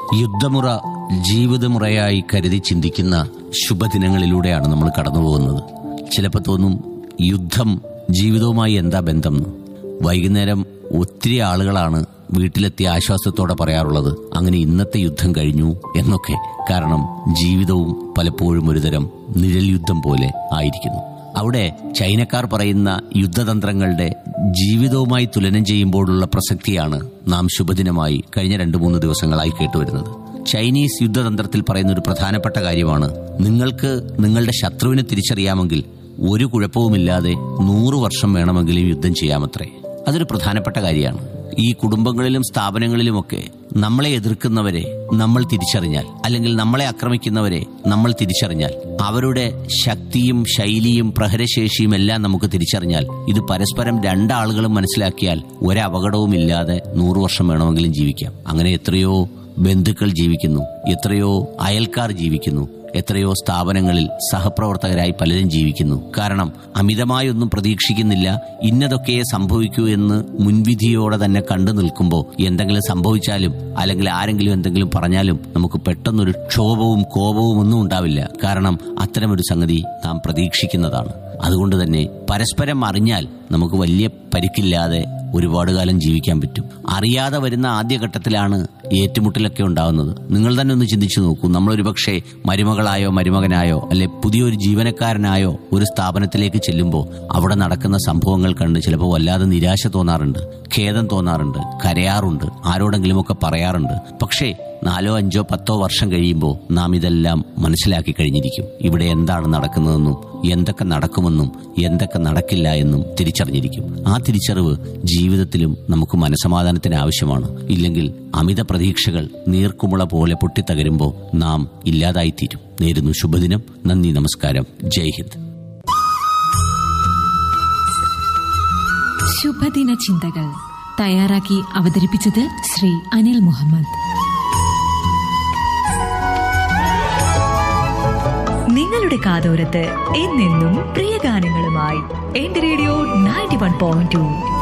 യുദ്ധമുറ ജീവിതമുറയായി കരുതി ചിന്തിക്കുന്ന ശുഭദിനങ്ങളിലൂടെയാണ് നമ്മൾ കടന്നു പോകുന്നത്. ചിലപ്പോൾ തോന്നും യുദ്ധം ജീവിതവുമായി എന്താ ബന്ധം എന്ന്. വൈകുന്നേരം ഒത്തിരി ആളുകളാണ് വീട്ടിലെത്തിയ ആശ്വാസത്തോടെ പറയാറുള്ളത് അങ്ങനെ ഇന്നത്തെ യുദ്ധം കഴിഞ്ഞു എന്നൊക്കെ. കാരണം ജീവിതവും പലപ്പോഴും ഒരുതരം നിഴൽ യുദ്ധം പോലെ ആയിരിക്കുന്നു. അവിടെ ചൈനക്കാർ പറയുന്ന യുദ്ധതന്ത്രങ്ങളുടെ ജീവിതവുമായി തുലനം ചെയ്യുമ്പോഴുള്ള പ്രസക്തിയാണ് നാം ശുഭദിനമായി കഴിഞ്ഞ 2-3 ദിവസങ്ങളായി കേട്ടുവരുന്നത്. ചൈനീസ് യുദ്ധതന്ത്രത്തിൽ പറയുന്ന ഒരു പ്രധാനപ്പെട്ട കാര്യമാണ്, നിങ്ങൾക്ക് നിങ്ങളുടെ ശത്രുവിനെ തിരിച്ചറിയാമെങ്കിൽ ഒരു കുഴപ്പവുമില്ലാതെ 100 വർഷം വേണമെങ്കിലും യുദ്ധം ചെയ്യാമത്രേ. അതൊരു പ്രധാനപ്പെട്ട കാര്യമാണ്. ഈ കുടുംബങ്ങളിലും സ്ഥാപനങ്ങളിലുമൊക്കെ നമ്മളെ എതിർക്കുന്നവരെ നമ്മൾ തിരിച്ചറിഞ്ഞാൽ, അല്ലെങ്കിൽ നമ്മളെ ആക്രമിക്കുന്നവരെ നമ്മൾ തിരിച്ചറിഞ്ഞാൽ, അവരുടെ ശക്തിയും ശൈലിയും പ്രഹരശേഷിയും എല്ലാം നമുക്ക് തിരിച്ചറിഞ്ഞാൽ, ഇത് പരസ്പരം രണ്ടാളുകളും മനസ്സിലാക്കിയാൽ ഒരപകടവുമില്ലാതെ 100 വർഷം വേണമെങ്കിലും ജീവിക്കാം. അങ്ങനെ എത്രയോ ബന്ധുക്കൾ ജീവിക്കുന്നു, എത്രയോ അയൽക്കാർ ജീവിക്കുന്നു, എത്രയോ സ്ഥാപനങ്ങളിൽ സഹപ്രവർത്തകരായി പലരും ജീവിക്കുന്നു. കാരണം അമിതമായൊന്നും പ്രതീക്ഷിക്കുന്നില്ല. ഇന്നതൊക്കെയേ സംഭവിക്കൂ എന്ന് മുൻവിധിയോടെ തന്നെ കണ്ടു നിൽക്കുമ്പോൾ എന്തെങ്കിലും സംഭവിച്ചാലും അല്ലെങ്കിൽ ആരെങ്കിലും എന്തെങ്കിലും പറഞ്ഞാലും നമുക്ക് പെട്ടെന്നൊരു ക്ഷോഭവും കോപവും ഒന്നും ഉണ്ടാവില്ല. കാരണം അത്തരമൊരു സംഗതി നാം പ്രതീക്ഷിക്കുന്നതാണ്. അതുകൊണ്ട് തന്നെ പരസ്പരം അറിഞ്ഞാൽ നമുക്ക് വലിയ പരിക്കില്ലാതെ ഒരുപാട് കാലം ജീവിക്കാൻ പറ്റും. അറിയാതെ വരുന്ന ആദ്യഘട്ടത്തിലാണ് ഏറ്റുമുട്ടലൊക്കെ ഉണ്ടാവുന്നത്. നിങ്ങൾ തന്നെ ഒന്ന് ചിന്തിച്ചു നോക്കൂ. നമ്മളൊരു പക്ഷേ മരുമകളായോ മരുമകനായോ അല്ലെ പുതിയൊരു ജീവനക്കാരനായോ ഒരു സ്ഥാപനത്തിലേക്ക് ചെല്ലുമ്പോൾ അവിടെ നടക്കുന്ന സംഭവങ്ങൾ കണ്ട് ചിലപ്പോൾ വല്ലാതെ നിരാശ തോന്നാറുണ്ട്, ഖേദം തോന്നാറുണ്ട്, കരയാറുണ്ട്, ആരോടെങ്കിലുമൊക്കെ പറയാറുണ്ട്. പക്ഷേ 4, 5, 10 വർഷം കഴിയുമ്പോൾ നാം ഇതെല്ലാം മനസ്സിലാക്കി കഴിഞ്ഞിരിക്കും. ഇവിടെ എന്താണ് നടക്കുന്നതെന്നും എന്തൊക്കെ നടക്കുമെന്നും എന്തൊക്കെ നടക്കില്ല എന്നും തിരിച്ചറിഞ്ഞിരിക്കും. ആ തിരിച്ചറിവ് ജീവിതത്തിലും നമുക്ക് മനസ്സമാധാനത്തിന് ആവശ്യമാണ്. ഇല്ലെങ്കിൽ അമിത പ്രതീക്ഷകൾ നീർക്കുമുള പോലെ പൊട്ടിത്തകരുമ്പോൾ നാം ഇല്ലാതായിത്തീരും. നേരുന്നു ശുഭദിനം. നന്ദി, നമസ്കാരം, ജയ് ഹിന്ദ്. ശുഭദിന ചിന്തകൾ തയ്യാറാക്കി അവതരിപ്പിച്ചത് ശ്രീ അനിൽ മുഹമ്മദ്. നിങ്ങളുടെ കാതോരത്ത് എന്നെന്നും പ്രിയ ഗാനങ്ങളുമായി എന്റെ റേഡിയോ 91.2.